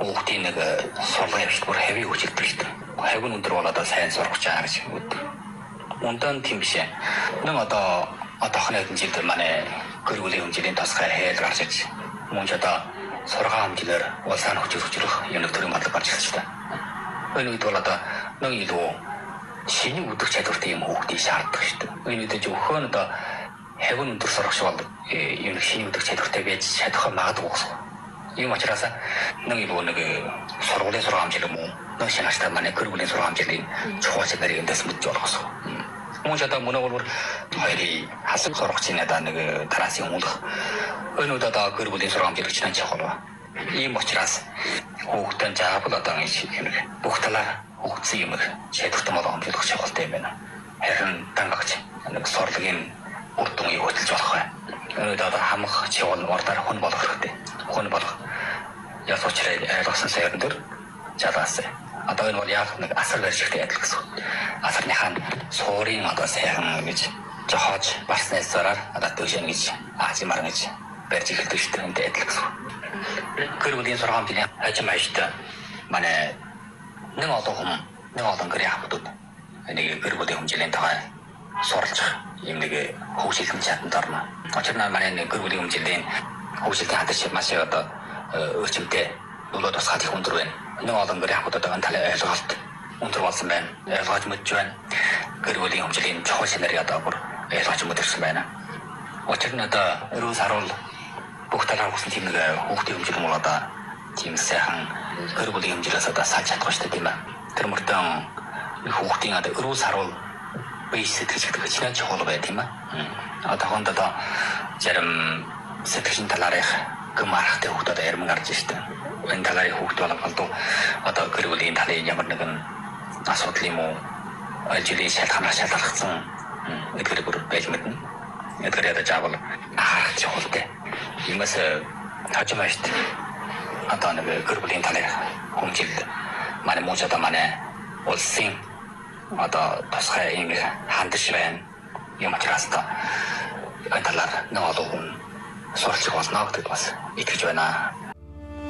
хүүхдийн нэг сургууль явж бүр хэвий хүчтэй шүү дээ. Хэвэн өндөр бол одоо сайн сурах чаа гэж боддог. Ундан тийм биш. Нэг одоохон хэдэн жил манай гэр бүлийн хэмжээний тусгай хээл гарч иж мөн ч одоо сургаан хэмжээгээр улсаар хүчрэх юм төрлийн бодлого гарч ирж байна. Энэ үед бол одоо нэг илүү шинэ үдэх чадвартай юм хүүхдийг шаарддаг шүү дээ. Энэ үед зөвхөн одоо хэвэн өндөр сурагч бол юм шинэ үдэх чадвартай байж чадах магадгүй гэсэн. Ийм учраас нэг сургуулийн сургаан хэмжээ юм уу? Нэг шинэ манай гэр бүлийн сургаан хэмжээний чухал чанарыг эндээс мэдж болох гэсэн. Мөн ч одоо мөнөөр хоёрын хасаг сурагчийн одоо нэг тараас юм болох энэ үед одоо гэр бүлийн сургаан хэмжээ чинь чухал. Ийм учраас хүүхдэн заавал одоо юм бүх талаар хүүхдсэн юм шийдвэртэй болгох хэмжээлэх чухалтай юм байна. Харин дангагч нэг сурлагын үр дүнгийг хөтлөж болох бай. Энэ үед одоо хамах чиглэл урдаар хүн болох хэрэгтэй. Хүн болох яс учраас ойлгосон сайран дээр жалаасаа. Одоо энэ бол яг нэг асар барьжигтэй адил гэсэн. Асарныхаа суурийн одоо сайхан гэж жохож барснасаар одоо дэвшэн гэж аажмар гэж барьж эхэлдэг шүү дээ. Энд адил гэсэн. Гэр бүлийн сургаан хэмжээний хажим ааштай манай нэг олон гэрийн хамтууд нэг гэр бүлийн хэмжээний тухай суралж юм нэг хөгжлийн чаданд орно. Очирна манай нэг гэр бүлийн хэмжээний хөгжлийн хадаж маш одоо өчмтэй нөгөө тусгаад их өндөр байна. Нэг олон гэрийн хамтууд одоо талын ойлголт өндөр болсон байна. Ойлгож мэдж байна. Гэр бүлийн хэмжээний чухал шинээр одоо бүр ойлгож мэдэрсэн байна. Очирна одоо өрөөс харуул бүх талаар хүссэн тийм нэг хүүхдийн хэмжээ юм бол одоо тийм сайхан гэр бүлийн хэмжээс одоо салж чадах шүү дээ тийм ээ. Тэр мөртөө хүүхдийн одоо өрөөс харуул бие сэтгэж гэдэг чинь чухал бай тийм ээ. Одоохонд одоо зарим сэтгэлийн талаарх гэмархтай хүүхд одоо ярман гарч штэ. Энэ талаарх хүүхд болгоод одоо гэр бүлийн талын ямар нэгэн асуудал юм уу ажлын шалгагдсан эдгээр бүр байж мэднэ. Эдгээр одоо заавал анхаарах чухалтай. Юмас хажимаа штэ. Одоо нэг гэр бүлийн талаарх хэмжил манай мууч одоо манай улсын одоо тусгай юм хандж байна. Юм учраас энэ талаар нэг олон хүн сурч болно гэдэг бас итгэж байна.